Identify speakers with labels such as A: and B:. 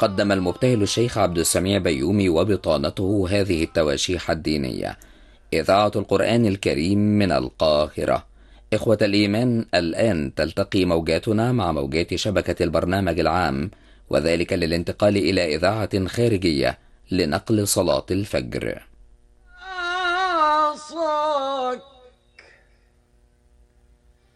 A: قدم المبتهل الشيخ عبد السميع بيومي وبطانته هذه التواشيح الدينية. إذاعة القرآن الكريم من القاهرة. إخوة الإيمان، الآن تلتقي موجاتنا مع موجات شبكة البرنامج العام، وذلك للانتقال إلى إذاعة خارجية لنقل صلاة الفجر.